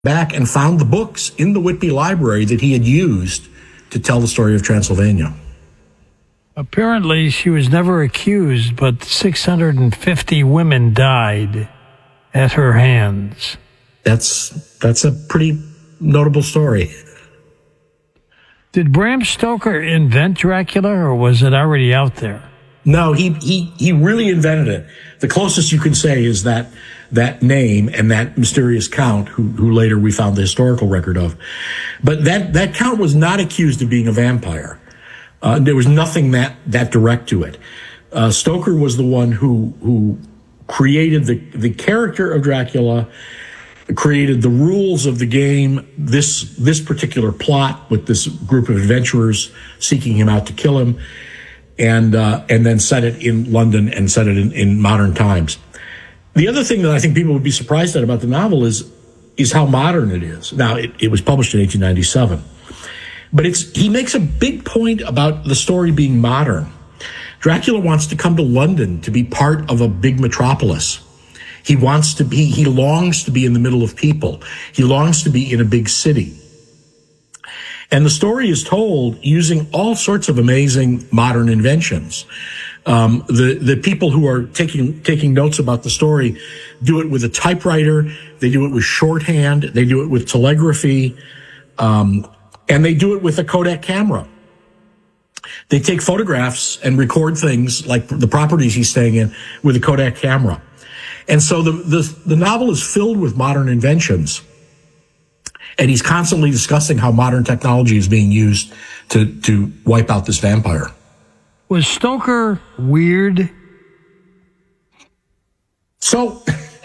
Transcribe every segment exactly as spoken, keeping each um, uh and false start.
back and found the books in the Whitby Library that he had used to tell the story of Transylvania. Apparently, she was never accused, but six hundred fifty women died at her hands. That's that's a pretty notable story. Did Bram Stoker invent Dracula, or was it already out there? No, he he he really invented it. The closest you can say is that that name and that mysterious count, who who later we found the historical record of. But that that count was not accused of being a vampire. Uh, there was nothing that that direct to it. Uh, Stoker was the one who who created the the character of Dracula, created the rules of the game. This this particular plot with this group of adventurers seeking him out to kill him. And uh, and then set it in London and set it in, in modern times. The other thing that I think people would be surprised at about the novel is is how modern it is. Now, it, it was published in eighteen ninety-seven, but it's he makes a big point about the story being modern. Dracula wants to come to London to be part of a big metropolis. He wants to be, he longs to be in the middle of people. He longs to be in a big city. And the story is told using all sorts of amazing modern inventions. Um, the, the people who are taking, taking notes about the story do it with a typewriter. They do it with shorthand. They do it with telegraphy. Um, and they do it with a Kodak camera. They take photographs and record things like the properties he's staying in with a Kodak camera. And so the, the, the novel is filled with modern inventions. And he's constantly discussing how modern technology is being used to, to wipe out this vampire. Was Stoker weird? So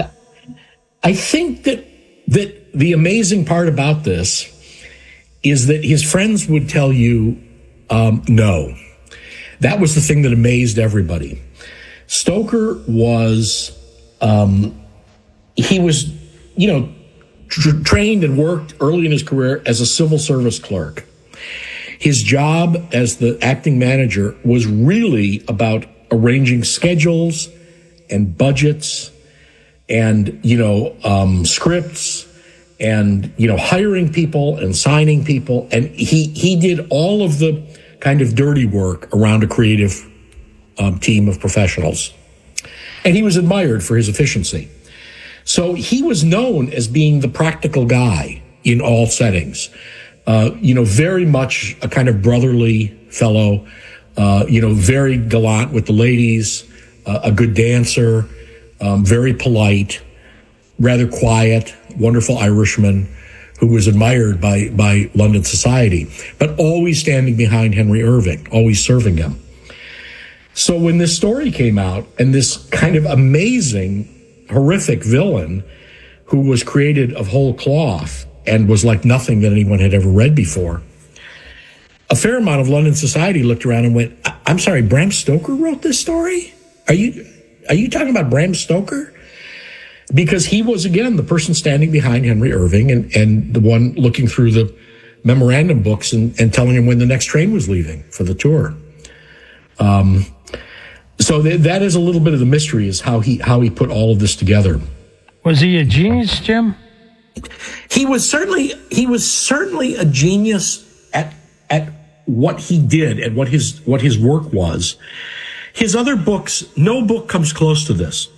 I think that that the amazing part about this is that his friends would tell you um, no. That was the thing that amazed everybody. Stoker was, um, he was, you know, Tra- trained and worked early in his career as a civil service clerk. His job as the acting manager was really about arranging schedules and budgets and, you know, um, scripts and, you know, hiring people and signing people. And he, he did all of the kind of dirty work around a creative um, team of professionals. And he was admired for his efficiency. So he was known as being the practical guy in all settings. Uh, you know, very much a kind of brotherly fellow, uh, you know, very gallant with the ladies, uh, a good dancer, um, very polite, rather quiet, wonderful Irishman who was admired by, by London society, but always standing behind Henry Irving, always serving him. So when this story came out and this kind of amazing horrific villain who was created of whole cloth and was like nothing that anyone had ever read before, a fair amount of London society looked around and went, I'm sorry, Bram Stoker wrote this story? Are you, are you talking about Bram Stoker? Because he was, again, the person standing behind Henry Irving and, and the one looking through the memorandum books and, and telling him when the next train was leaving for the tour. Um, So th- that is a little bit of the mystery, is how he how he put all of this together. Was he a genius, Jim? He was certainly he was certainly a genius at at what he did and what his what his work was. His other books, no book comes close to this.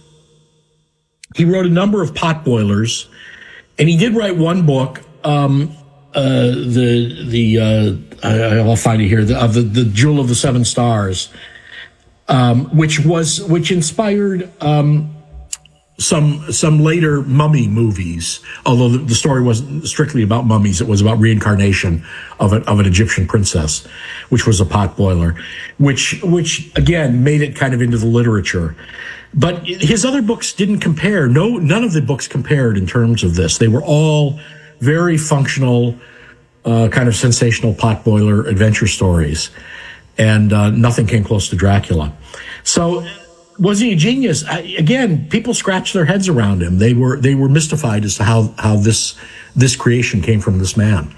He wrote a number of potboilers, and he did write one book. Um, uh, the the uh, I, I'll find it here. The, uh, the the Jewel of the Seven Stars. Um, which was, which inspired, um, some, some later mummy movies, although the, the story wasn't strictly about mummies. It was about reincarnation of an, of an Egyptian princess, which was a potboiler, which, which again made it kind of into the literature. But his other books didn't compare. No, none of the books compared in terms of this. They were all very functional, uh, kind of sensational potboiler adventure stories. And uh, nothing came close to Dracula. So, was he a genius? I, again, people scratched their heads around him. They were they were mystified as to how how this this creation came from this man.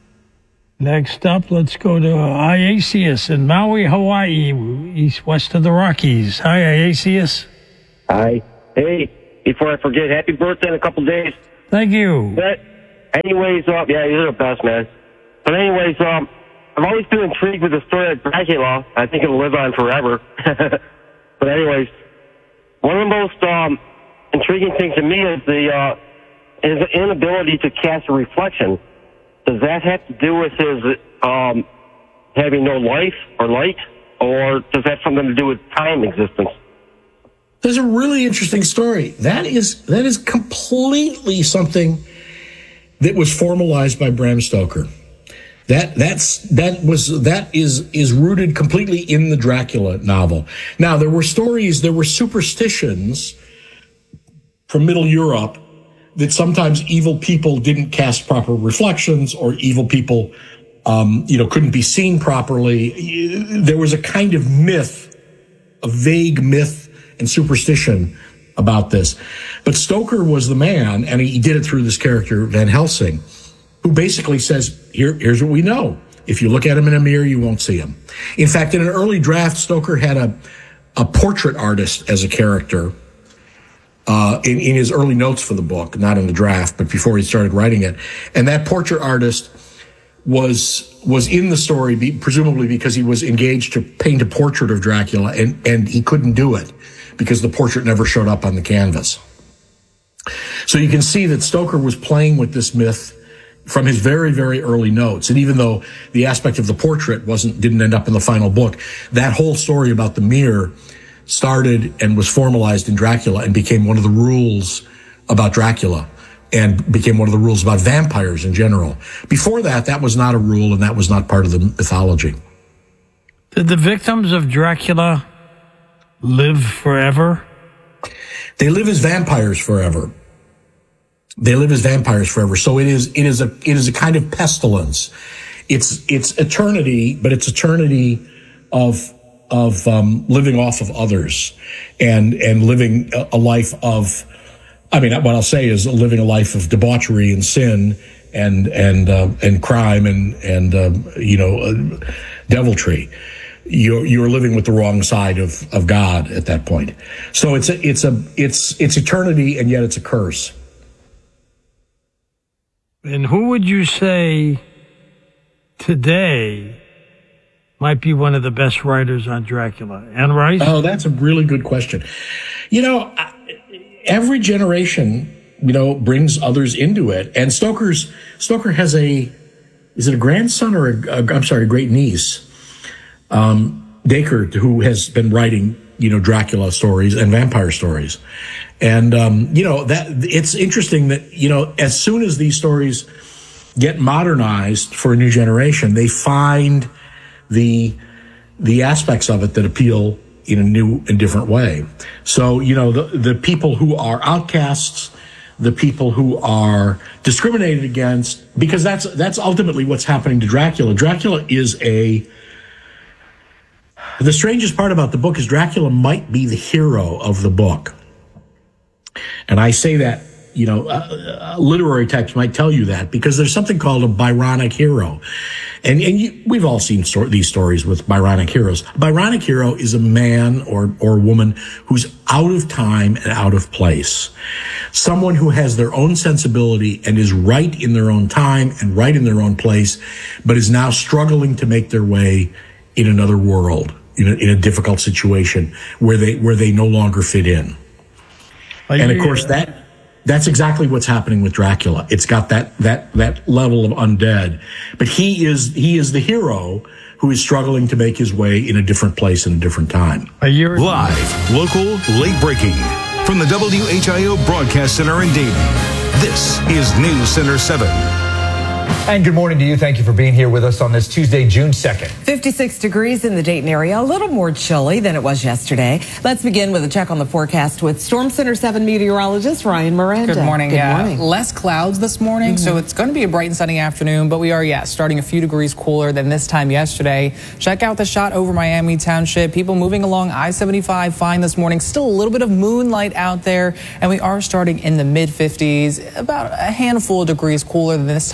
Next up, let's go to Iasius in Maui, Hawaii, east west of the Rockies. Hi, Iasius. Hi. Hey, before I forget, happy birthday in a couple days. Thank you. That anyways, uh, yeah, you're the best, man. But anyways, um, I've always been intrigued with the story of Dracula. I think it'll live on forever. But anyways, one of the most um, intriguing things to me is the uh, is the inability to cast a reflection. Does that have to do with his um, having no life or light, or does that have something to do with time existence? There's a really interesting story. That is that is completely something that was formalized by Bram Stoker. That that's that was that is is rooted completely in the Dracula novel. Now there were stories, there were superstitions from Middle Europe that sometimes evil people didn't cast proper reflections, or evil people, um, you know, couldn't be seen properly. There was a kind of myth, a vague myth and superstition about this. But Stoker was the man, and he did it through this character, Van Helsing, who basically says, Here, here's what we know. If you look at him in a mirror, you won't see him. In fact, in an early draft, Stoker had a, a portrait artist as a character uh, in, in his early notes for the book, not in the draft, but before he started writing it. And that portrait artist was was in the story, be, presumably because he was engaged to paint a portrait of Dracula, and, and he couldn't do it because the portrait never showed up on the canvas. So you can see that Stoker was playing with this myth from his very, very early notes. And even though the aspect of the portrait wasn't didn't end up in the final book, that whole story about the mirror started and was formalized in Dracula and became one of the rules about Dracula, and became one of the rules about vampires in general. Before that, that was not a rule, and that was not part of the mythology. Did the victims of Dracula live forever? They live as vampires forever. They live as vampires forever. So it is it is a it is a kind of pestilence. It's it's eternity, but it's eternity of of um, living off of others, and and living a, a life of, I mean, what I'll say is living a life of debauchery and sin and and uh, and crime and and uh, you know uh, deviltry. You're you're living with the wrong side of, of God at that point. So it's a it's a it's it's eternity, and yet it's a curse. And who would you say today might be one of the best writers on Dracula? Anne Rice? Oh, that's a really good question. You know, every generation, you know, brings others into it. And Stoker's Stoker has a, is it a grandson or a, a I'm sorry, a great niece, um, Dacre, who has been writing, you know, Dracula stories and vampire stories. And, um, you know, that it's interesting that, you know, as soon as these stories get modernized for a new generation, they find the, the aspects of it that appeal in a new and different way. So, you know, the, the people who are outcasts, the people who are discriminated against, because that's, that's ultimately what's happening to Dracula. Dracula is a, the strangest part about the book is Dracula might be the hero of the book. And I say that, you know, uh, uh, literary types might tell you that because there's something called a Byronic hero. And, and you, we've all seen sto- these stories with Byronic heroes. A Byronic hero is a man or, or woman who's out of time and out of place. Someone who has their own sensibility and is right in their own time and right in their own place, but is now struggling to make their way in another world, in a, in a difficult situation where they, where they no longer fit in. And of course, that that's exactly what's happening with Dracula. It's got that that that level of undead, but he is he is the hero who is struggling to make his way in a different place in a different time. A year live, local, late breaking from the W H I O Broadcast Center in Dayton. This is News Center seven. And good morning to you. Thank you for being here with us on this Tuesday, June second. fifty-six degrees in the Dayton area, a little more chilly than it was yesterday. Let's begin with a check on the forecast with Storm Center seven meteorologist Ryan Miranda. Good morning. Good yeah, morning. Less clouds this morning, mm-hmm. so it's going to be a bright and sunny afternoon, but we are, yeah, starting a few degrees cooler than this time yesterday. Check out the shot over Miami Township. People moving along I seventy-five fine this morning. Still a little bit of moonlight out there, and we are starting in the mid fifties, about a handful of degrees cooler than this time yesterday.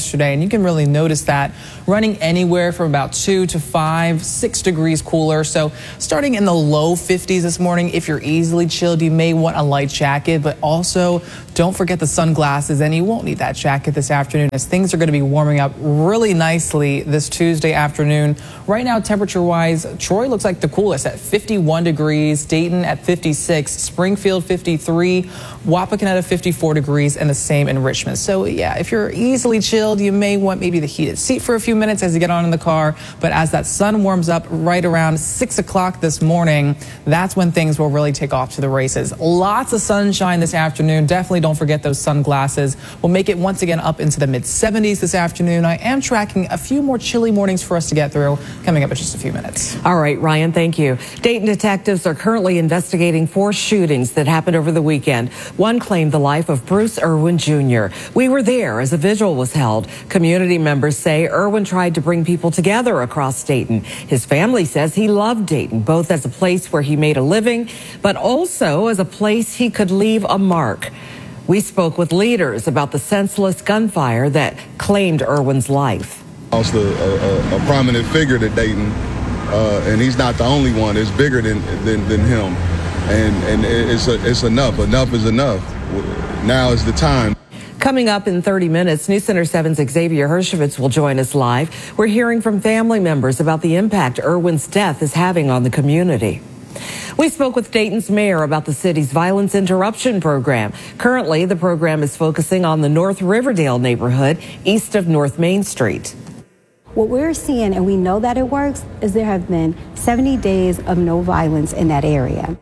yesterday, and you can really notice that running anywhere from about two to five, six degrees cooler. So starting in the low fifties this morning. If you're easily chilled, you may want a light jacket, but also don't forget the sunglasses, and you won't need that jacket this afternoon as things are going to be warming up really nicely this Tuesday afternoon. Right now, temperature-wise, Troy looks like the coolest at fifty-one degrees, Dayton at fifty-six, Springfield fifty-three, Wapakoneta at fifty-four degrees, and the same in Richmond. So yeah, if you're easily chilled, you may want maybe the heated seat for a few minutes as you get on in the car, but as that sun warms up right around six o'clock this morning, that's when things will really take off to the races. Lots of sunshine this afternoon. Definitely don't forget those sunglasses. We'll make it once again up into the mid seventies this afternoon. I am tracking a few more chilly mornings for us to get through coming up in just a few minutes. All right, Ryan, thank you. Dayton detectives are currently investigating four shootings that happened over the weekend. One claimed the life of Bruce Irwin Junior We were there as a vigil was held. Community members say Irwin tried to bring people together across Dayton. His family says he loved Dayton, both as a place where he made a living, but also as a place he could leave a mark. We spoke with leaders about the senseless gunfire that claimed Irwin's life. Lost a, a, a prominent figure to Dayton, uh, and he's not the only one. It's bigger than than, than him, and and it's a, it's enough. Enough is enough. Now is the time. Coming up in thirty minutes, News Center seven's Xavier Hershevitz will join us live. We're hearing from family members about the impact Irwin's death is having on the community. We spoke with Dayton's mayor about the city's violence interruption program. Currently, the program is focusing on the North Riverdale neighborhood east of North Main Street. What we're seeing, and we know that it works, is there have been seventy days of no violence in that area.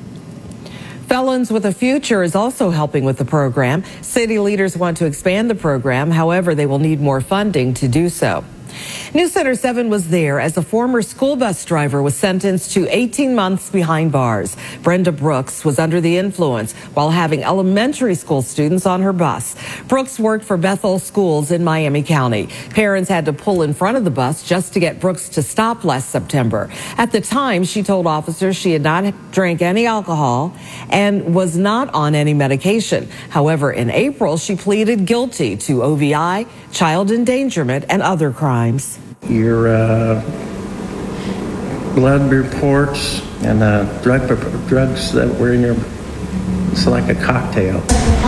Felons with a Future is also helping with the program. City leaders want to expand the program. However, they will need more funding to do so. News Center seven was there as a former school bus driver was sentenced to eighteen months behind bars. Brenda Brooks was under the influence while having elementary school students on her bus. Brooks worked for Bethel Schools in Miami County. Parents had to pull in front of the bus just to get Brooks to stop last September. At the time, she told officers she had not drank any alcohol and was not on any medication. However, in April, she pleaded guilty to O V I, child endangerment, and other crimes. Your uh, blood reports and uh, drug drugs that were in your, it's like a cocktail.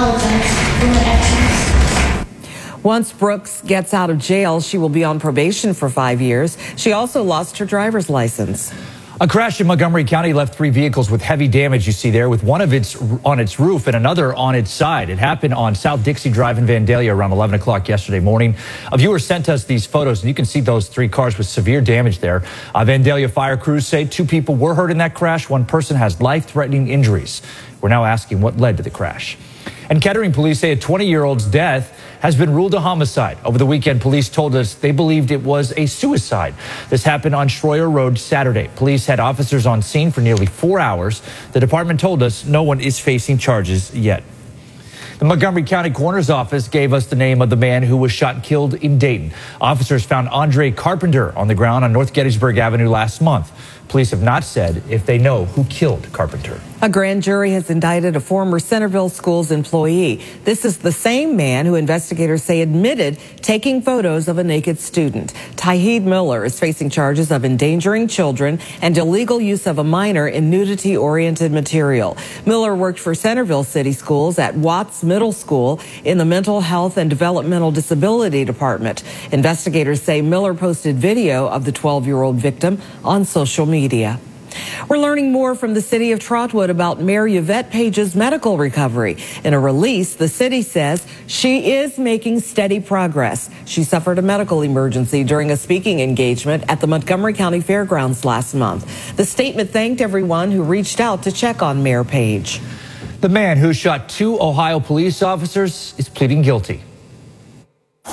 Once Brooks gets out of jail, she will be on probation for five years. She also lost her driver's license. A crash in Montgomery County left three vehicles with heavy damage, you see there, with one of its on its roof and another on its side. It happened on South Dixie Drive in Vandalia around eleven o'clock yesterday morning. A viewer sent us these photos, and you can see those three cars with severe damage there. Uh, Vandalia fire crews say two people were hurt in that crash. One person has life-threatening injuries. We're now asking what led to the crash. And Kettering police say a twenty-year-old's death has been ruled a homicide. Over the weekend, police told us they believed it was a suicide. This happened on Schroyer Road Saturday. Police had officers on scene for nearly four hours. The department told us no one is facing charges yet. The Montgomery County Coroner's Office gave us the name of the man who was shot and killed in Dayton. Officers found Andre Carpenter on the ground on North Gettysburg Avenue last month. Police have not said if they know who killed Carpenter. A grand jury has indicted a former Centerville Schools employee. This is the same man who investigators say admitted taking photos of a naked student. Tyheed Miller is facing charges of endangering children and illegal use of a minor in nudity-oriented material. Miller worked for Centerville City Schools at Watts Middle School in the Mental Health and Developmental Disability Department. Investigators say Miller posted video of the twelve-year-old victim on social media. Media. We're learning more from the city of Trotwood about Mayor Yvette Page's medical recovery. In a release, the city says she is making steady progress. She suffered a medical emergency during a speaking engagement at the Montgomery County Fairgrounds last month. The statement thanked everyone who reached out to check on Mayor Page. The man who shot two Ohio police officers is pleading guilty. We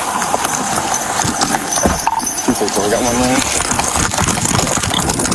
got one more.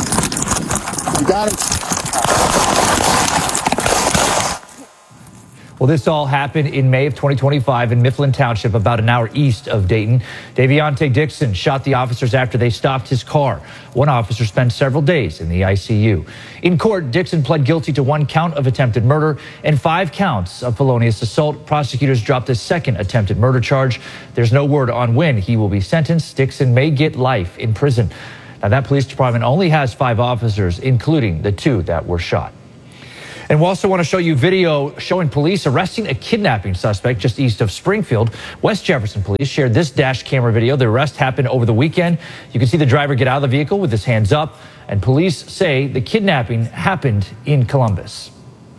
You got him. Well, this all happened in May of twenty twenty-five in Mifflin Township, about an hour east of Dayton. Daviante Dixon shot the officers after they stopped his car. One officer spent several days in the I C U. In court, Dixon pled guilty to one count of attempted murder and five counts of felonious assault. Prosecutors dropped a second attempted murder charge. There's no word on when he will be sentenced. Dixon may get life in prison. Now, that police department only has five officers, including the two that were shot. And we also want to show you video showing police arresting a kidnapping suspect just east of Springfield. West Jefferson police shared this dash camera video. The arrest happened over the weekend. You can see the driver get out of the vehicle with his hands up, and police say the kidnapping happened in Columbus.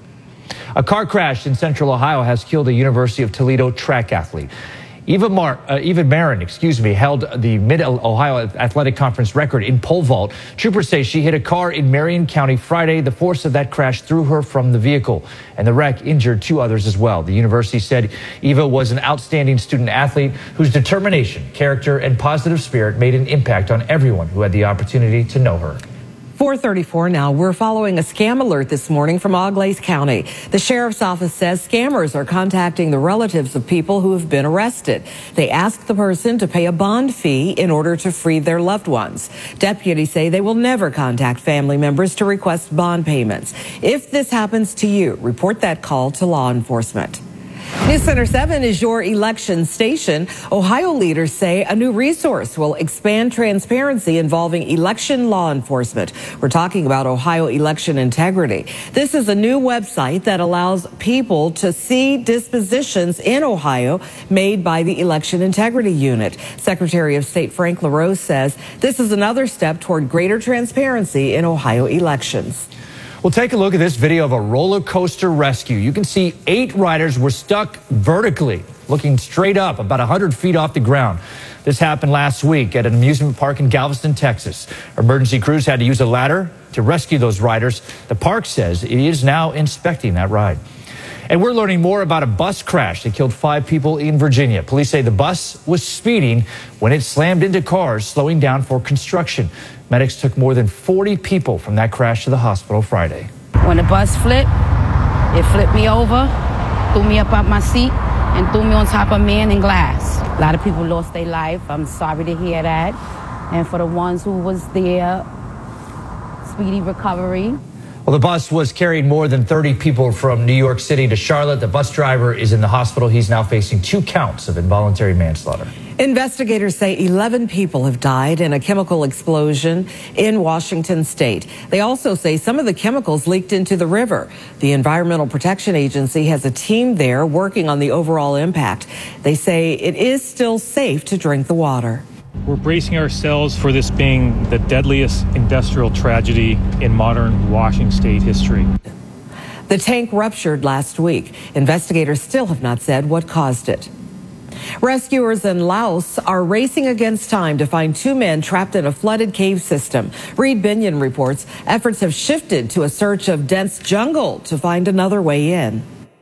A car crash in central Ohio has killed a University of Toledo track athlete. Eva, Mar- uh, Eva Marin, excuse me, held the Mid-Ohio Athletic Conference record in pole vault. Troopers say she hit a car in Marion County Friday. The force of that crash threw her from the vehicle, and the wreck injured two others as well. The university said Eva was an outstanding student athlete whose determination, character, and positive spirit made an impact on everyone who had the opportunity to know her. four thirty-four now. We're following a scam alert this morning from Auglaize County. The sheriff's office says scammers are contacting the relatives of people who have been arrested. They ask the person to pay a bond fee in order to free their loved ones. Deputies say they will never contact family members to request bond payments. If this happens to you, report that call to law enforcement. News Center seven is your election station. Ohio leaders say a new resource will expand transparency involving election law enforcement. We're talking about Ohio Election Integrity. This is a new website that allows people to see dispositions in Ohio made by the Election Integrity Unit. Secretary of State Frank LaRose says this is another step toward greater transparency in Ohio elections. Well, take a look at this video of a roller coaster rescue. You can see eight riders were stuck vertically, looking straight up about one hundred feet off the ground. This happened last week at an amusement park in Galveston, Texas. Emergency crews had to use a ladder to rescue those riders. The park says it is now inspecting that ride. And we're learning more about a bus crash that killed five people in Virginia. Police say the bus was speeding when it slammed into cars, slowing down for construction. Medics took more than forty people from that crash to the hospital Friday. When the bus flipped, it flipped me over, threw me up out my seat, and threw me on top of man and glass. A lot of people lost their life. I'm sorry to hear that. And for the ones who was there, speedy recovery. Well, the bus was carrying more than thirty people from New York City to Charlotte. The bus driver is in the hospital. He's now facing two counts of involuntary manslaughter. Investigators say eleven people have died in a chemical explosion in Washington state. They also say some of the chemicals leaked into the river. The Environmental Protection Agency has a team there working on the overall impact. They say it is still safe to drink the water. We're bracing ourselves for this being the deadliest industrial tragedy in modern Washington state history. The tank ruptured last week. Investigators still have not said what caused it. Rescuers in Laos are racing against time to find two men trapped in a flooded cave system. Reed Binion reports efforts have shifted to a search of dense jungle to find another way in.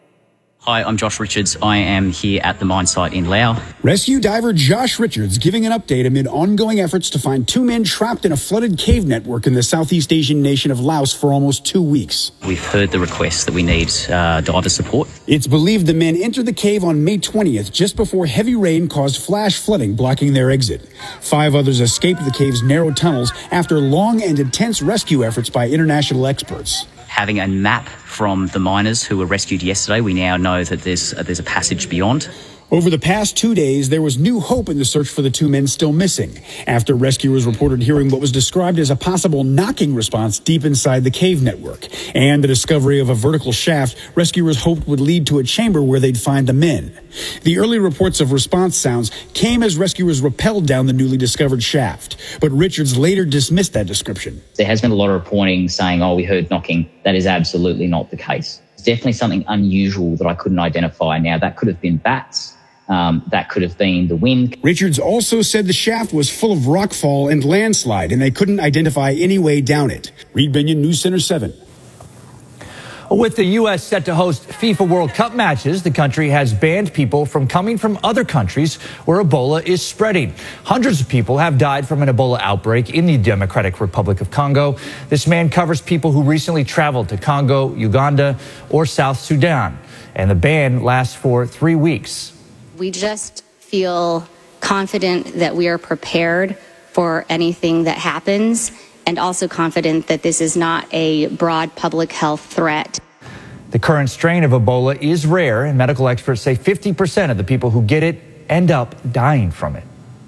Hi, I'm Josh Richards. I am here at the mine site in Laos. Rescue diver Josh Richards giving an update amid ongoing efforts to find two men trapped in a flooded cave network in the Southeast Asian nation of Laos for almost two weeks. We've heard the request that we need uh, diver support. It's believed the men entered the cave on May twentieth, just before heavy rain caused flash flooding blocking their exit. Five others escaped the cave's narrow tunnels after long and intense rescue efforts by international experts. Having a map from the miners who were rescued yesterday, we now know that there's uh, there's a passage beyond. Over the past two days, there was new hope in the search for the two men still missing after rescuers reported hearing what was described as a possible knocking response deep inside the cave network. And the discovery of a vertical shaft rescuers hoped would lead to a chamber where they'd find the men. The early reports of response sounds came as rescuers rappelled down the newly discovered shaft. But Richards later dismissed that description. There has been a lot of reporting saying, oh, we heard knocking. That is absolutely not the case. It's definitely something unusual that I couldn't identify. Now, that could have been bats. Um, that could have been the wind. Richards also said the shaft was full of rockfall and landslide, and they couldn't identify any way down it. Reed Binion, News Center seven. With the U S set to host FIFA World Cup matches, the country has banned people from coming from other countries where Ebola is spreading. Hundreds of people have died from an Ebola outbreak in the Democratic Republic of Congo. This man covers people who recently traveled to Congo, Uganda, or South Sudan. and the ban lasts for three weeks. We just feel confident that we are prepared for anything that happens, and also confident that this is not a broad public health threat. The current strain of Ebola is rare, and medical experts say fifty percent of the people who get it end up dying from it.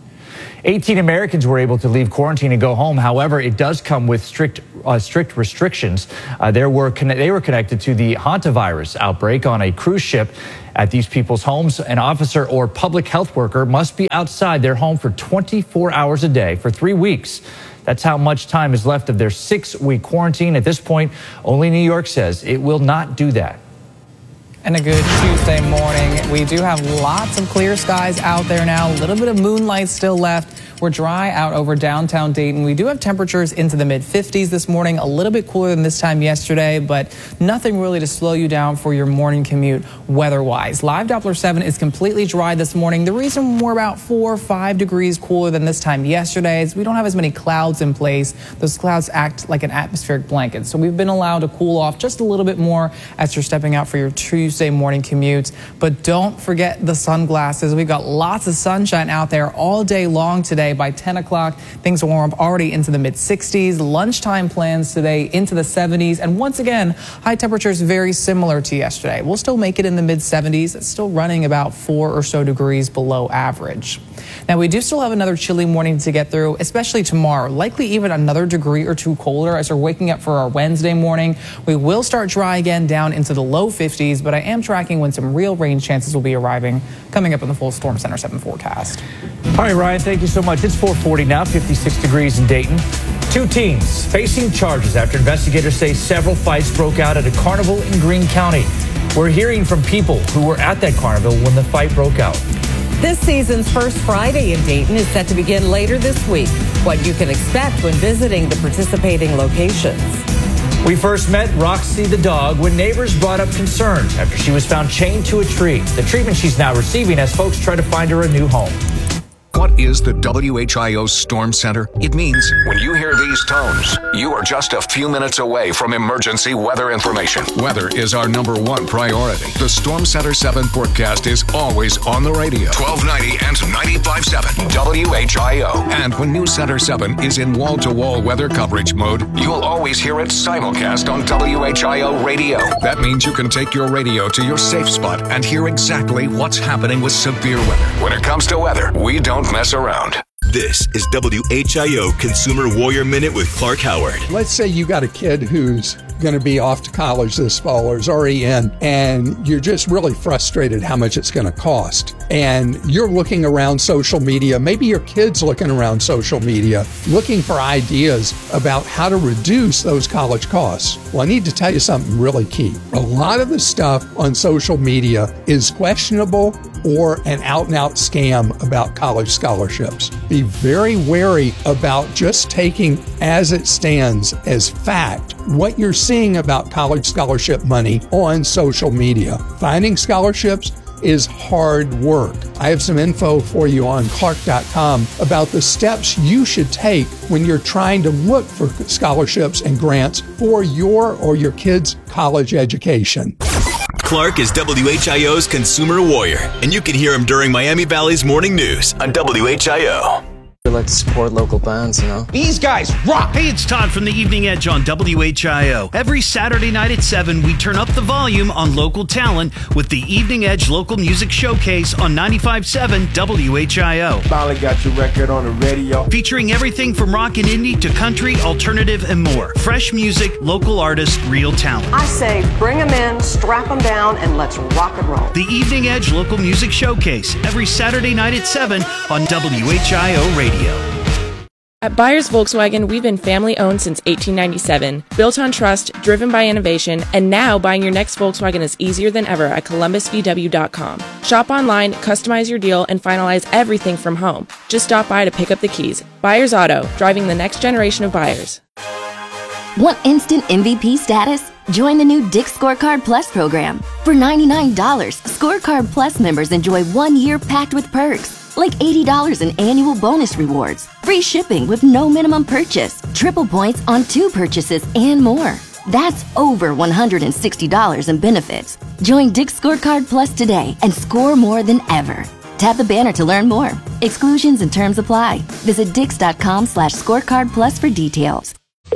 eighteen Americans were able to leave quarantine and go home. However, it does come with strict uh, strict restrictions. Uh, there were they were connected to the hantavirus outbreak on a cruise ship. At these people's homes, an officer or public health worker must be outside their home for twenty-four hours a day for three weeks. That's how much time is left of their six-week quarantine. At this point, only New York says it will not do that. And a good Tuesday morning. We do have lots of clear skies out there now. A little bit of moonlight still left. We're dry out over downtown Dayton. We do have temperatures into the mid fifties this morning, a little bit cooler than this time yesterday, but nothing really to slow you down for your morning commute weather-wise. Live Doppler seven is completely dry this morning. The reason we're about four or five degrees cooler than this time yesterday is we don't have as many clouds in place. Those clouds act like an atmospheric blanket, so we've been allowed to cool off just a little bit more as you're stepping out for your Tuesday morning commutes. But don't forget the sunglasses. We've got lots of sunshine out there all day long today. By ten o'clock, things will warm up already into the mid sixties. Lunchtime plans today into the seventies. And once again, high temperatures very similar to yesterday. We'll still make it in the mid seventies. It's still running about four or so degrees below average. Now, we do still have another chilly morning to get through, especially tomorrow. Likely even another degree or two colder as we're waking up for our Wednesday morning. We will start dry again down into the low fifties, but I am tracking when some real rain chances will be arriving coming up in the full Storm Center seven forecast. All right, Ryan, thank you so much. It's four forty now, fifty-six degrees in Dayton. Two teens facing charges after investigators say several fights broke out at a carnival in Greene County. We're hearing from people who were at that carnival when the fight broke out. This season's first Friday in Dayton is set to begin later this week. What you can expect when visiting the participating locations. We first met Roxy the dog when neighbors brought up concerns after she was found chained to a tree. The treatment she's now receiving as folks try to find her a new home. What is the W H I O Storm Center? It means when you hear these tones, you are just a few minutes away from emergency weather information. Weather is our number one priority. The Storm Center seven forecast is always on the radio. twelve ninety and ninety-five point seven W H I O. And when News Center seven is in wall-to-wall weather coverage mode, you'll always hear it simulcast on W H I O radio. That means you can take your radio to your safe spot and hear exactly what's happening with severe weather. When it comes to weather, we don't mess around. This is W H I O Consumer Warrior Minute with Clark Howard. Let's say you got a kid who's going to be off to college this fall or is already in, and you're just really frustrated how much it's going to cost. And you're looking around social media, maybe your kid's looking around social media, looking for ideas about how to reduce those college costs. Well, I need to tell you something really key. A lot of the stuff on social media is questionable or an out-and-out scam about college scholarships. Be very wary about just taking as it stands as fact what you're seeing about college scholarship money on social media. Finding scholarships is hard work. I have some info for you on Clark dot com about the steps you should take when you're trying to look for scholarships and grants for your or your kids' college education. Clark is W H I O's Consumer Warrior, and you can hear him during Miami Valley's Morning News on W H I O. We like to support local bands, you know. These guys rock! Hey, it's Todd from The Evening Edge on W H I O. Every Saturday night at seven, we turn up the volume on local talent with the Evening Edge Local Music Showcase on ninety-five point seven W H I O. Finally got your record on the radio. Featuring everything from rock and indie to country, alternative, and more. Fresh music, local artists, real talent. I say bring them in, strap them down, and let's rock and roll. The Evening Edge Local Music Showcase, every Saturday night at seven on W H I O Radio. At Byers Volkswagen, we've been family-owned since eighteen ninety-seven, built on trust, driven by innovation, and now buying your next Volkswagen is easier than ever at Columbus V W dot com. Shop online, customize your deal, and finalize everything from home. Just stop by to pick up the keys. Byers Auto, driving the next generation of buyers. Want instant M V P status? Join the new Dick's Scorecard Plus program. For ninety-nine dollars, Scorecard Plus members enjoy one year packed with perks, like eighty dollars in annual bonus rewards, free shipping with no minimum purchase, triple points on two purchases, and more. That's over one hundred sixty dollars in benefits. Join Dick's Scorecard Plus today and score more than ever. Tap the banner to learn more. Exclusions and terms apply. Visit dix.com slash scorecard plus for details.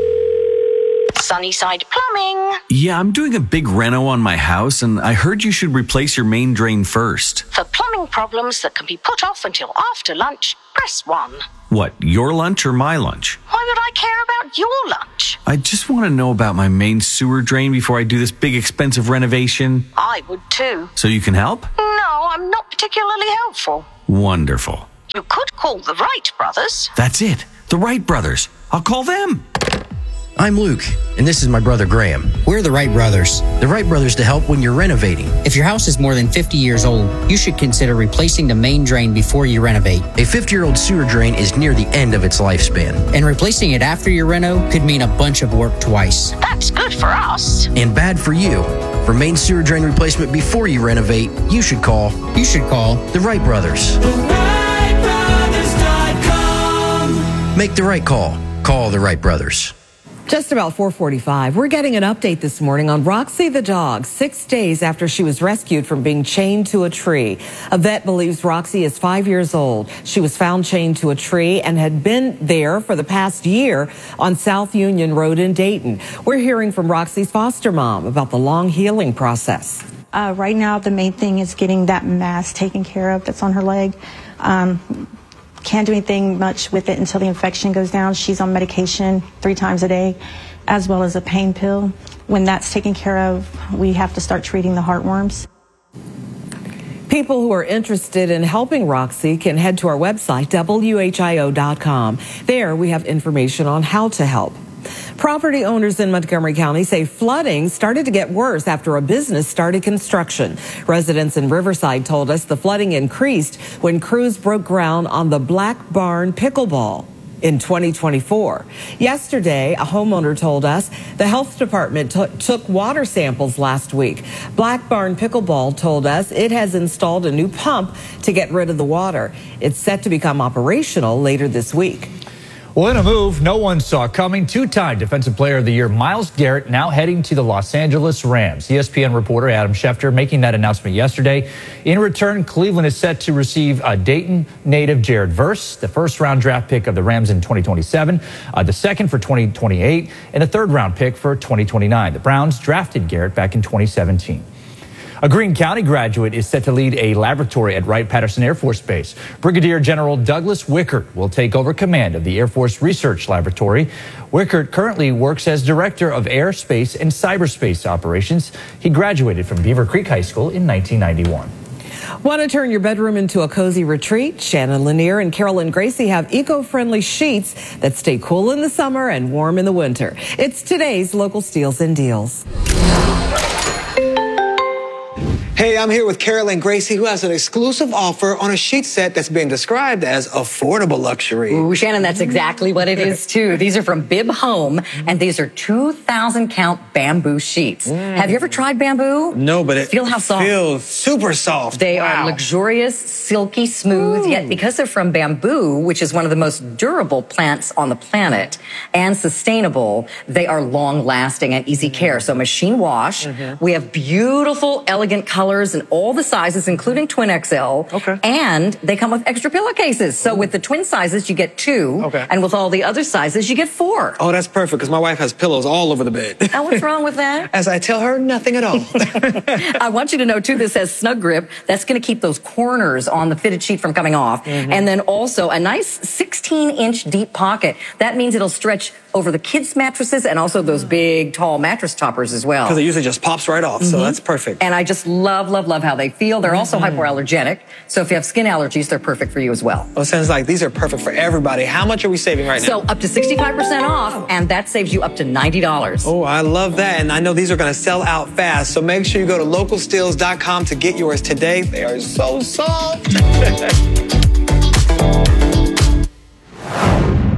Sunnyside Plumbing. Yeah, I'm doing a big reno on my house, and I heard you should replace your main drain first. For plumbing problems that can be put off until after lunch, press one. What, your lunch or my lunch? Why would I care about your lunch? I just want to know about my main sewer drain before I do this big expensive renovation. I would too. So you can help? No, I'm not particularly helpful. Wonderful. You could call the Wright brothers. That's it. The Wright brothers. I'll call them. I'm Luke, and this is my brother Graham. We're the Wright brothers. The Wright brothers to help when you're renovating. If your house is more than fifty years old, you should consider replacing the main drain before you renovate. A fifty-year-old sewer drain is near the end of its lifespan. And replacing it after your reno could mean a bunch of work twice. That's good for us. And bad for you. For main sewer drain replacement before you renovate, you should call... You should call... The Wright brothers. The Wright Brothers dot com. Make the right call. Call the Wright brothers. Just about four forty-five, we're getting an update this morning on Roxy the dog, six days after she was rescued from being chained to a tree. A vet believes Roxy is five years old. She was found chained to a tree and had been there for the past year on South Union Road in Dayton. We're hearing from Roxy's foster mom about the long healing process. Uh, right now, the main thing is getting that mass taken care of that's on her leg. Um, Can't do anything much with it until the infection goes down. She's on medication three times a day, as well as a pain pill. When that's taken care of, we have to start treating the heartworms. People who are interested in helping Roxy can head to our website, W H I O dot com. There we have information on how to help. Property owners in Montgomery County say flooding started to get worse after a business started construction. Residents in Riverside told us the flooding increased when crews broke ground on the Black Barn Pickleball in twenty twenty-four. Yesterday, a homeowner told us the health department t- took water samples last week. Black Barn Pickleball told us it has installed a new pump to get rid of the water. It's set to become operational later this week. Well, in a move no one saw coming, two-time Defensive Player of the Year Myles Garrett now heading to the Los Angeles Rams. E S P N reporter Adam Schefter making that announcement yesterday. In return, Cleveland is set to receive a Dayton native Jared Verse, the first-round draft pick of the Rams in twenty twenty-seven, uh, the second for twenty twenty-eight, and a third-round pick for twenty twenty-nine. The Browns drafted Garrett back in twenty seventeen. A Greene County graduate is set to lead a laboratory at Wright-Patterson Air Force Base. Brigadier General Douglas Wickert will take over command of the Air Force Research Laboratory. Wickert currently works as Director of Airspace and Cyberspace Operations. He graduated from Beaver Creek High School in nineteen ninety-one. Want to turn your bedroom into a cozy retreat? Shannon Lanier and Carolyn Gracie have eco-friendly sheets that stay cool in the summer and warm in the winter. It's today's local steals and deals. Hey, I'm here with Carolyn Gracie, who has an exclusive offer on a sheet set that's being described as affordable luxury. Ooh, Shannon, that's exactly what it is, too. These are from Bib Home, and these are two thousand count bamboo sheets. Mm. Have you ever tried bamboo? No, but it Feel how soft. feels super soft. They wow. are luxurious, silky smooth, Ooh. Yet because they're from bamboo, which is one of the most durable plants on the planet, and sustainable, they are long-lasting and easy care. So machine wash. Mm-hmm. We have beautiful, elegant colors in all the sizes, including twin X L. Okay. And they come with extra pillowcases. So with the twin sizes, you get two. Okay. And with all the other sizes, you get four. Oh, that's perfect, because my wife has pillows all over the bed. Now, what's wrong with that? As I tell her, nothing at all. I want you to know, too, this says Snug Grip. That's going to keep those corners on the fitted sheet from coming off. Mm-hmm. And then also a nice sixteen inch deep pocket. That means it'll stretch over the kids' mattresses and also those big, tall mattress toppers as well. Because it usually just pops right off, mm-hmm. so that's perfect. And I just love, love, love how they feel. They're also mm-hmm. hypoallergenic, so if you have skin allergies, they're perfect for you as well. Well, it sounds like these are perfect for everybody. How much are we saving right now? So up to sixty-five percent off, and that saves you up to ninety dollars. Oh, I love that, and I know these are going to sell out fast, so make sure you go to local steals dot com to get yours today. They are so soft.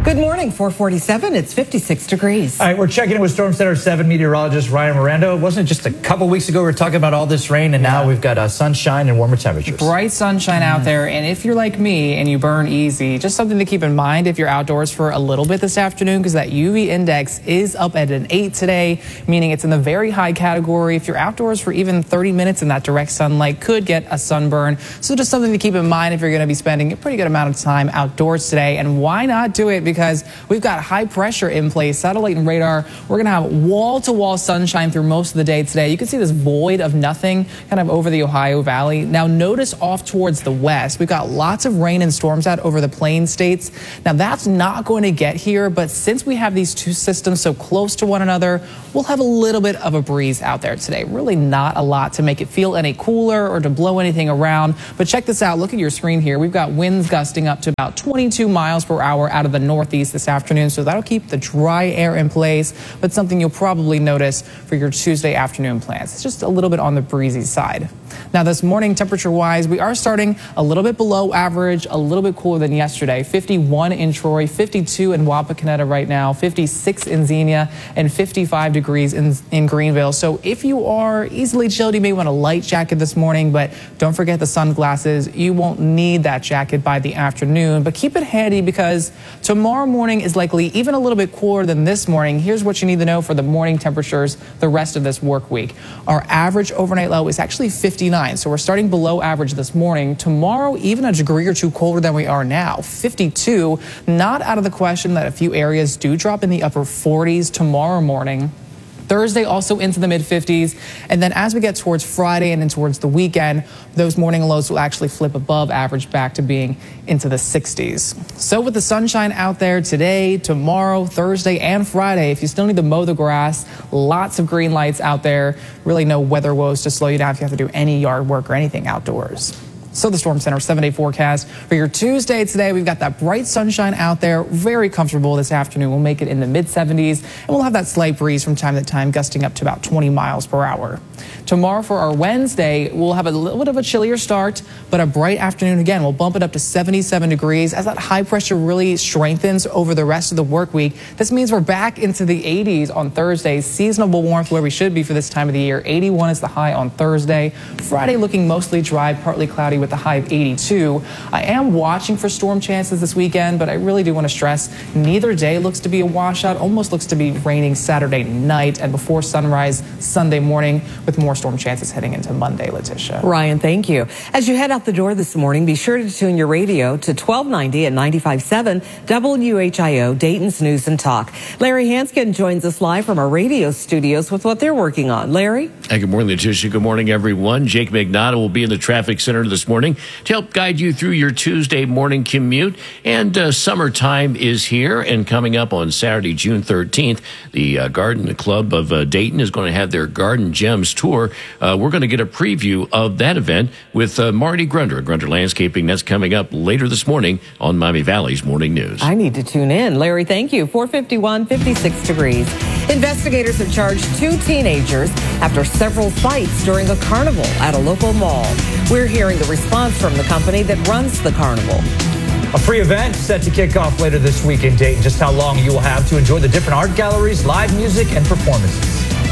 Good morning, four forty-seven. It's fifty-six degrees. All right, we're checking in with Storm Center seven meteorologist Ryan Miranda. It wasn't just a couple weeks ago we were talking about all this rain, and now we've got uh, sunshine and warmer temperatures. Bright sunshine mm. out there, and if you're like me and you burn easy, just something to keep in mind if you're outdoors for a little bit this afternoon, because that U V index is up at an eight today, meaning it's in the very high category. If you're outdoors for even thirty minutes in that direct sunlight, could get a sunburn. So just something to keep in mind if you're going to be spending a pretty good amount of time outdoors today. And why not do it? Because we've got high pressure in place, satellite and radar. We're going to have wall-to-wall sunshine through most of the day today. You can see this void of nothing kind of over the Ohio Valley. Now notice off towards the west, we've got lots of rain and storms out over the plain states. Now that's not going to get here, but since we have these two systems so close to one another, we'll have a little bit of a breeze out there today. Really not a lot to make it feel any cooler or to blow anything around. But check this out. Look at your screen here. We've got winds gusting up to about twenty-two miles per hour out of the northeast this afternoon, so that'll keep the dry air in place, but something you'll probably notice for your Tuesday afternoon plans. It's just a little bit on the breezy side. Now this morning, temperature-wise, we are starting a little bit below average, a little bit cooler than yesterday. fifty-one in Troy, fifty-two in Wapakoneta right now, fifty-six in Xenia, and fifty-five degrees in, in Greenville. So if you are easily chilled, you may want a light jacket this morning, but don't forget the sunglasses. You won't need that jacket by the afternoon, but keep it handy because tomorrow morning is likely even a little bit cooler than this morning. Here's what you need to know for the morning temperatures the rest of this work week. Our average overnight low is actually fifty-nine, so we're starting below average this morning. Tomorrow, even a degree or two colder than we are now, fifty-two. Not out of the question that a few areas do drop in the upper forties tomorrow morning. Thursday also into the mid fifties, and then as we get towards Friday and then towards the weekend, those morning lows will actually flip above average back to being into the sixties. So with the sunshine out there today, tomorrow, Thursday, and Friday, if you still need to mow the grass, lots of green lights out there, really no weather woes to slow you down if you have to do any yard work or anything outdoors. So the Storm Center seven-day forecast for your Tuesday today, we've got that bright sunshine out there, very comfortable this afternoon. We'll make it in the mid seventies, and we'll have that slight breeze from time to time, gusting up to about twenty miles per hour. Tomorrow for our Wednesday, we'll have a little bit of a chillier start, but a bright afternoon again. We'll bump it up to seventy-seven degrees as that high pressure really strengthens over the rest of the work week. This means we're back into the eighties on Thursday. Seasonable warmth where we should be for this time of the year. eighty-one is the high on Thursday. Friday looking mostly dry, partly cloudy with a high of eighty-two. I am watching for storm chances this weekend, but I really do want to stress neither day looks to be a washout. Almost looks to be raining Saturday night and before sunrise Sunday morning, with more storm chances heading into Monday, Letitia. Ryan, thank you. As you head out the door this morning, be sure to tune your radio to twelve ninety and ninety-five point seven W H I O, Dayton's News and Talk. Larry Hanskin joins us live from our radio studios with what they're working on. Larry? Hey, good morning, Letitia. Good morning, everyone. Jake Magnotta will be in the traffic center this morning to help guide you through your Tuesday morning commute. And uh, summertime is here, and coming up on Saturday, June thirteenth, the uh, Garden Club of uh, Dayton is going to have their Garden Gems tour. Uh, we're going to get a preview of that event with uh, Marty Grunder, Grunder Landscaping. That's coming up later this morning on Miami Valley's Morning News. I need to tune in. Larry, thank you. four fifty-one, fifty-six degrees. Investigators have charged two teenagers after several fights during a carnival at a local mall. We're hearing the response from the company that runs the carnival. A free event set to kick off later this week in Dayton. Just how long you will have to enjoy the different art galleries, live music, and performances.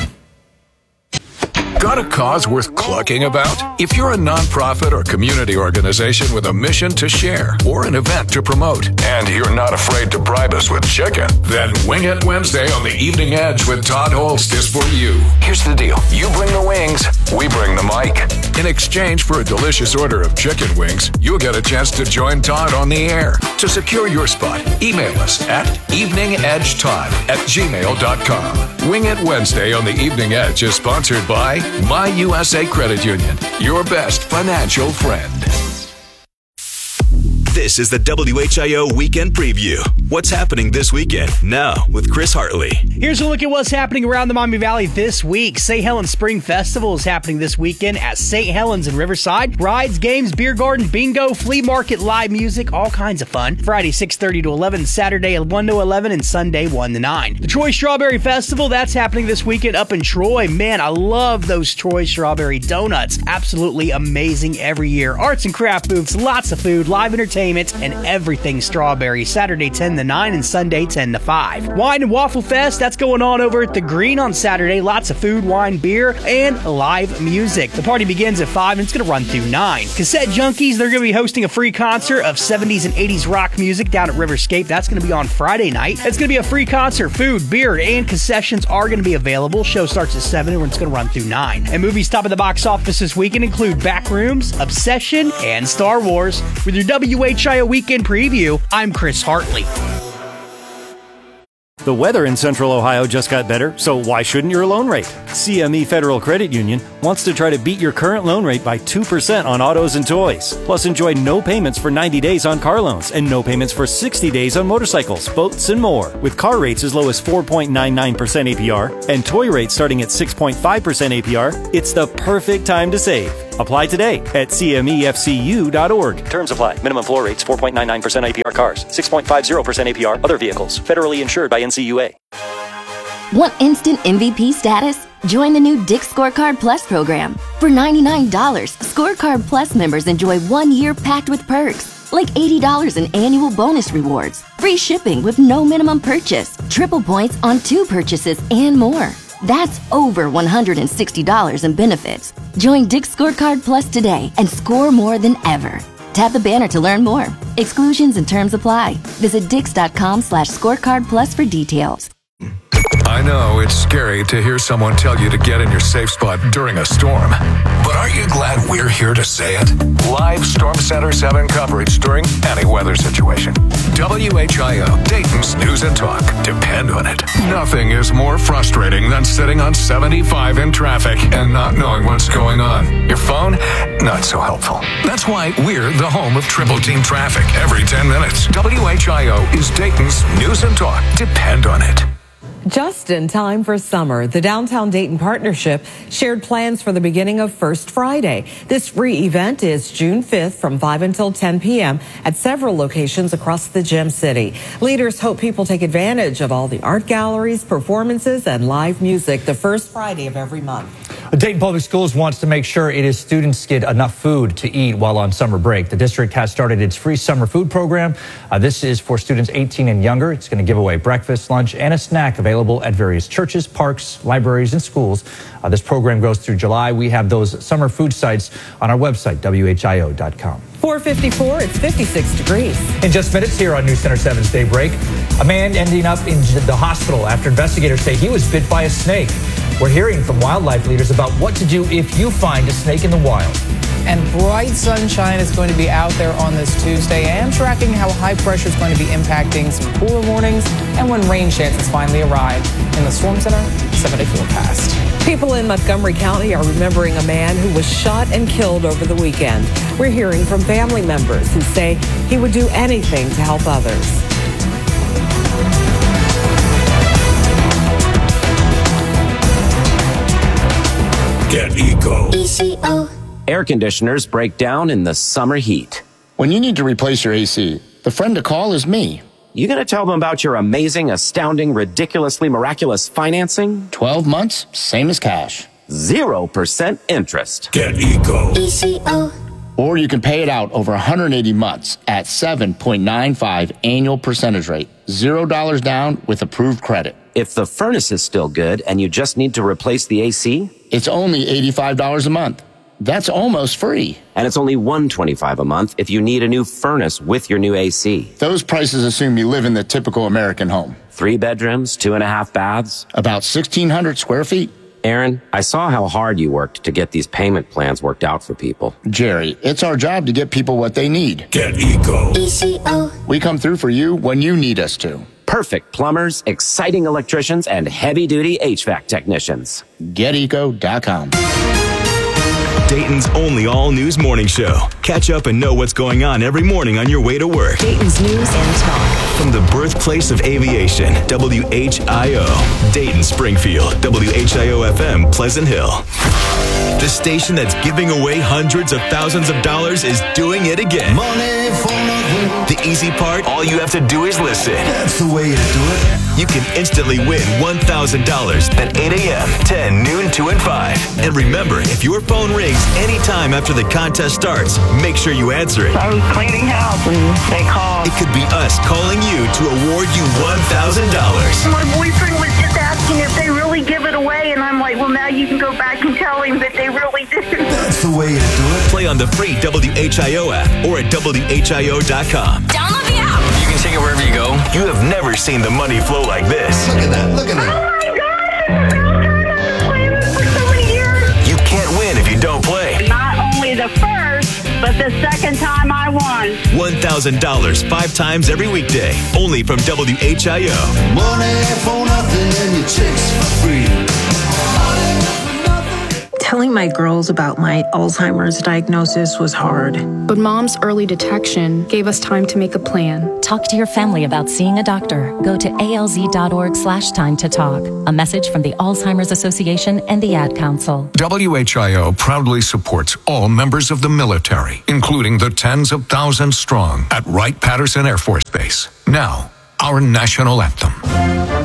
Got a cause worth clucking about? If you're a nonprofit or community organization with a mission to share or an event to promote, and you're not afraid to bribe us with chicken, then Wing It Wednesday on the Evening Edge with Todd Holst is for you. Here's the deal. You bring the wings, we bring the mic. In exchange for a delicious order of chicken wings, you'll get a chance to join Todd on the air. To secure your spot, email us at eveningedgetodd at gmail dot com. Wing It Wednesday on the Evening Edge is sponsored by My U S A Credit Union, your best financial friend. This is the W H I O Weekend Preview. What's happening this weekend? Now, with Chris Hartley. Here's a look at what's happening around the Miami Valley this week. Saint Helens Spring Festival is happening this weekend at Saint Helens in Riverside. Rides, games, beer garden, bingo, flea market, live music, all kinds of fun. Friday, six thirty to eleven, Saturday, one to eleven, and Sunday, one to nine. The Troy Strawberry Festival, that's happening this weekend up in Troy. Man, I love those Troy Strawberry Donuts. Absolutely amazing every year. Arts and craft booths, lots of food, live entertainment, entertainment, and everything strawberry. Saturday ten to nine and Sunday ten to five. Wine and Waffle Fest, that's going on over at the Green on Saturday. Lots of food, wine, beer, and live music. The party begins at five and it's going to run through nine. Cassette Junkies, they're going to be hosting a free concert of seventies and eighties rock music down at Riverscape. That's going to be on Friday night. It's going to be a free concert. Food, beer, and concessions are going to be available. Show starts at seven and it's going to run through nine. And movies top of the box office this weekend include Backrooms, Obsession, and Star Wars. With your W H I O weekend preview, I'm Chris Hartley. The weather in Central Ohio just got better, so why shouldn't your loan rate? C M E Federal Credit Union wants to try to beat your current loan rate by two percent on autos and toys. Plus, enjoy no payments for ninety days on car loans and no payments for sixty days on motorcycles, boats, and more. With car rates as low as four point nine nine percent A P R and toy rates starting at six point five percent A P R, it's the perfect time to save. Apply today at C M E F C U dot org. Terms apply. Minimum floor rates four point nine nine percent A P R cars, six point five zero percent A P R other vehicles. Federally insured by N C U A. Want instant M V P status? Join the new Dick's Scorecard Plus program. For ninety-nine dollars, Scorecard Plus members enjoy one year packed with perks, like eighty dollars in annual bonus rewards, free shipping with no minimum purchase, triple points on two purchases, and more. That's over one hundred sixty dollars in benefits. Join Dick's Scorecard Plus today and score more than ever. Tap the banner to learn more. Exclusions and terms apply. Visit dix.com slash scorecard plus for details. I know it's scary to hear someone tell you to get in your safe spot during a storm. But aren't you glad we're here to say it? Live Storm Center seven coverage during any weather situation. W H I O, Dayton's News and Talk. Depend on it. Nothing is more frustrating than sitting on seventy-five in traffic and not knowing what's going on. Your phone, not so helpful. That's why we're the home of Triple Team Traffic every ten minutes. W H I O is Dayton's News and Talk. Depend on it. Just in time for summer, the Downtown Dayton Partnership shared plans for the beginning of First Friday. This free event is June fifth from five until ten p.m. at several locations across the Gem City. Leaders hope people take advantage of all the art galleries, performances, and live music the first Friday of every month. Dayton Public Schools wants to make sure its students get enough food to eat while on summer break. The district has started its free summer food program. Uh, this is for students eighteen and younger. It's going to give away breakfast, lunch, and a snack available at various churches, parks, libraries, and schools. Uh, this program goes through July. We have those summer food sites on our website, W H I O dot com. four fifty-four, it's fifty-six degrees. In just minutes here on News Center seven's Daybreak, a man ending up in the hospital after investigators say he was bit by a snake. We're hearing from wildlife leaders about what to do if you find a snake in the wild. And bright sunshine is going to be out there on this Tuesday. I am tracking how high pressure is going to be impacting some cooler mornings and when rain chances finally arrive. In the Storm Center, seven-day forecast. People in Montgomery County are remembering a man who was shot and killed over the weekend. We're hearing from family members who say he would do anything to help others. Get Eco. E C O. Air conditioners break down in the summer heat. When you need to replace your A C, the friend to call is me. You gonna tell them about your amazing, astounding, ridiculously miraculous financing? twelve months, same as cash. Zero percent interest. Get Eco. E C O. Or you can pay it out over one hundred eighty months at seven point nine five annual percentage rate. Zero dollars down with approved credit. If the furnace is still good and you just need to replace the A C? It's only eighty-five dollars a month. That's almost free. And it's only one hundred twenty-five dollars a month if you need a new furnace with your new A C. Those prices assume you live in the typical American home. Three bedrooms, two and a half baths. About sixteen hundred square feet. Aaron, I saw how hard you worked to get these payment plans worked out for people. Jerry, it's our job to get people what they need. Get Eco. E C O. We come through for you when you need us to. Perfect plumbers, exciting electricians, and heavy-duty H V A C technicians. Get Eco dot com. Dayton's only all-news morning show. Catch up and know what's going on every morning on your way to work. Dayton's News and Talk. From the birthplace of aviation, W H I O. Dayton, Springfield, W H I O F M, Pleasant Hill. The station that's giving away hundreds of thousands of dollars is doing it again. Money for nothing. The easy part, all you have to do is listen. That's the way to do it. You can instantly win one thousand dollars at eight a.m., ten, noon, two, and five. And remember, if your phone rings anytime after the contest starts, make sure you answer it. I was cleaning house and they called. It could be us calling you to award you one thousand dollars. My boyfriend was just asking if they really give it away, and I'm like, well, now you can go back and tell him that they really didn't. That's the way to do it. Play on the free W H I O app or at W H I O dot com. Download the app. You can take it wherever you go. You have never seen the money flow like this. Look at that. Look at that. Oh, my God. I've been playing this for so many years. You can't win if you don't play. Not only the first, but the second time I won. one thousand dollars five times every weekday. Only from W H I O. Money for nothing and your chicks for free. Telling my girls about my Alzheimer's diagnosis was hard. But Mom's early detection gave us time to make a plan. Talk to your family about seeing a doctor. Go to alz.org slash time to talk. A message from the Alzheimer's Association and the Ad Council. W H I O proudly supports all members of the military, including the tens of thousands strong at Wright-Patterson Air Force Base. Now, our national anthem.